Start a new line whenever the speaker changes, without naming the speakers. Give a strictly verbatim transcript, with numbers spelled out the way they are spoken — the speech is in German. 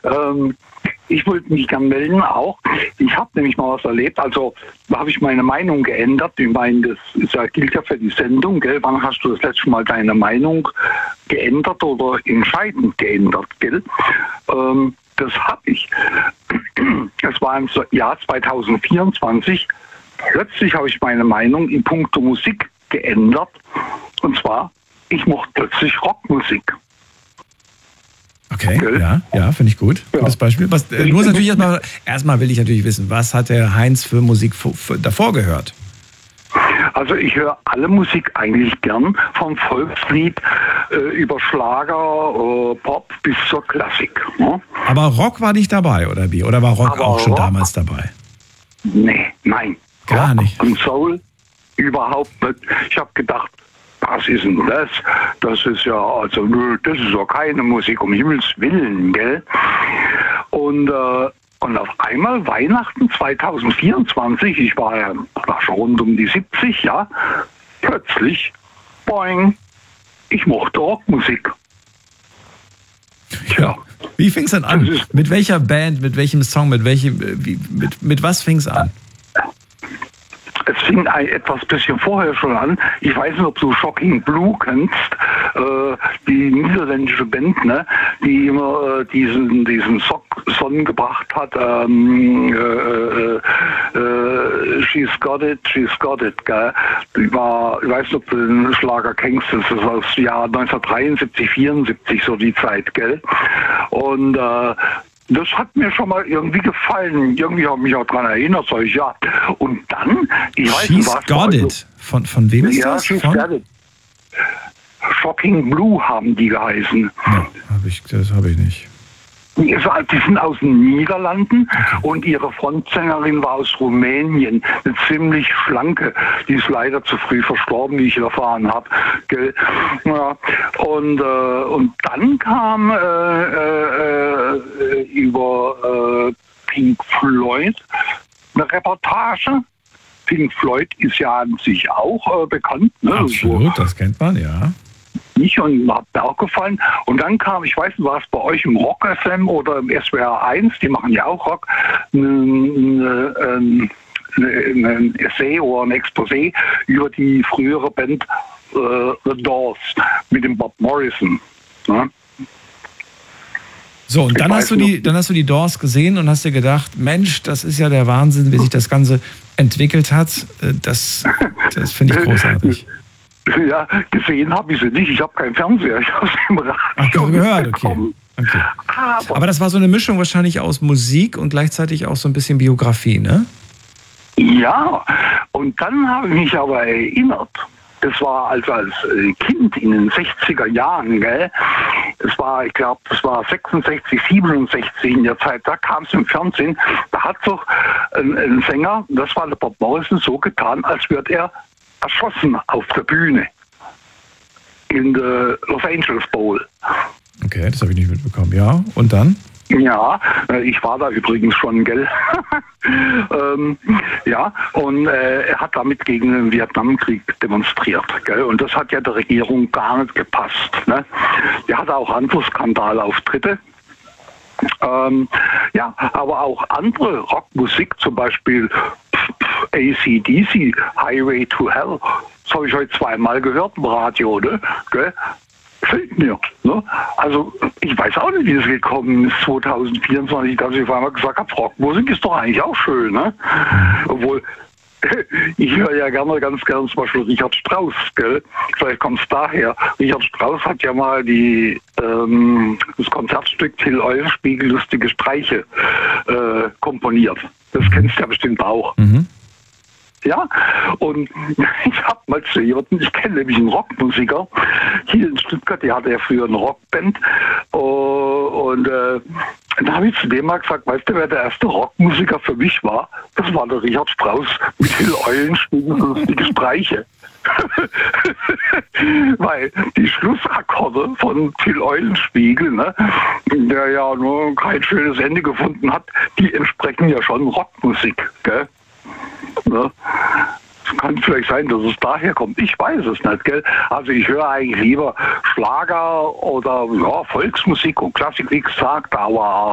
Ähm, ich wollte mich gern melden auch. Ich habe nämlich mal was erlebt. Also da habe ich meine Meinung geändert. Ich meine, das ist ja, gilt ja für die Sendung. Gell? Wann hast du das letzte Mal deine Meinung geändert oder entscheidend geändert? Gell? Ähm, das habe ich. Es war im Jahr zwanzig vierundzwanzig. Plötzlich habe ich meine Meinung in puncto Musik geändert. Und zwar, ich mochte plötzlich Rockmusik.
Okay, Gell? ja, ja, finde ich gut.
Ja.
Gutes Beispiel. Was, äh, du hast natürlich erstmal, erstmal will ich natürlich wissen, was hat der Heinz für Musik f- f- davor gehört?
Also ich höre alle Musik eigentlich gern, vom Volkslied äh, über Schlager, äh, Pop bis zur Klassik. Ne?
Aber Rock war nicht dabei, oder wie? Oder war Rock
Aber
auch schon
Rock?
damals dabei?
Nee, nein.
Gar
Rock
nicht.
und Soul überhaupt nicht. Ich habe gedacht, was ist denn das? Das ist ja, also nö, das ist ja keine Musik, um Himmels Willen, gell? Und, äh, und auf einmal Weihnachten zwanzig vierundzwanzig, ich war ja war schon rund um die siebzig, ja, plötzlich, boing, ich mochte Rockmusik.
Ja. Wie fing es dann an? Mit welcher Band, mit welchem Song, mit welchem, wie, mit, mit was fing es an?
Es fing ein, etwas bisschen vorher schon an. Ich weiß nicht, ob du Shocking Blue kennst, äh, die niederländische Band, ne, die immer äh, diesen diesen so- Song gebracht hat. Ähm, äh, äh, She's Got It, She's Got It, gell? Die war, ich weiß nicht, ob du den Schlager kennst. Das ist aus dem Jahr neunzehnhundertdreiundsiebzig, vierundsiebzig so die Zeit, gell? Und äh, das hat mir schon mal irgendwie gefallen. Irgendwie habe ich mich auch daran erinnert, sag ich, ja. Und dann, ich weiß nicht,
She's
was...
Got It. Von, von wem ist
ja,
das?
She's
Von?
Got It. Shocking Blue haben die geheißen.
Ja, hab ich, das habe ich nicht.
Die sind aus den Niederlanden und ihre Frontsängerin war aus Rumänien. Eine ziemlich schlanke. Die ist leider zu früh verstorben, wie ich erfahren habe. Ja. Und, äh, und dann kam äh, äh, äh, über äh, Pink Floyd eine Reportage. Pink Floyd ist ja an sich auch äh, bekannt. Ne?
Absolut, das kennt man, ja.
Nicht und hat mir auch gefallen. Und dann kam, ich weiß nicht, war es bei euch im Rock F M oder im S W R eins, die machen ja auch Rock, ein, ein, ein Essay oder ein Exposé über die frühere Band äh, The Doors mit dem Bob Morrison. Ne?
So, und dann hast, du die, dann hast du die Doors gesehen und hast dir gedacht, Mensch, das ist ja der Wahnsinn, wie sich das Ganze entwickelt hat. Das, das finde ich großartig.
Ja, gesehen habe ich sie nicht. Ich habe keinen Fernseher. Ich habe sie im Radio
Ach, gehört, okay. okay.
Aber,
Aber das war so eine Mischung wahrscheinlich aus Musik und gleichzeitig auch so ein bisschen Biografie, ne?
Ja, und dann habe ich mich aber erinnert. Das war also als Kind in den sechziger Jahren, gell? Das war, ich glaube, das war sechsundsechzig, siebenundsechzig in der Zeit. Da kam es im Fernsehen. Da hat doch ein, ein Sänger, das war der Bob Morrison, so getan, als würde er erschossen auf der Bühne in der Los Angeles Bowl.
Okay, das habe ich nicht mitbekommen. Ja, und dann?
Ja, ich war da übrigens schon, gell? ähm, ja, und äh, er hat damit gegen den Vietnamkrieg demonstriert, gell? Und das hat ja der Regierung gar nicht gepasst. Ne? Der hatte auch andere Skandalauftritte. Ähm, ja, aber auch andere Rockmusik, zum Beispiel A C D C, Highway to Hell, das habe ich heute zweimal gehört im Radio, ne? Gell? Fällt mir. Ne? Also ich weiß auch nicht, wie es gekommen ist, zwanzig vierundzwanzig, dass ich auf einmal gesagt habe, Rockmusik ist doch eigentlich auch schön. Ne? Obwohl, ich höre ja gerne, ganz gerne zum Beispiel Richard Strauss, gell? Vielleicht kommt es daher. Richard Strauss hat ja mal die, ähm, das Konzertstück Till Eulenspiegel, lustige Streiche, äh, komponiert. Das kennst du ja bestimmt auch. Mhm. Ja, und ich habe mal zu jemandem, ich kenne nämlich einen Rockmusiker, hier in Stuttgart, der hatte ja früher eine Rockband, und äh, da habe ich zu dem mal gesagt, weißt du, wer der erste Rockmusiker für mich war? Das war der Richard Strauss mit Till Eulenspiegel, lustige Streiche. Weil die Schlussakkorde von Till Eulenspiegel, ne, der ja nur kein schönes Ende gefunden hat, die entsprechen ja schon Rockmusik, gell? Ne? Es kann vielleicht sein, dass es daher kommt. Ich weiß es nicht, gell? Also ich höre eigentlich lieber Schlager oder ja, Volksmusik und Klassik, wie gesagt, aber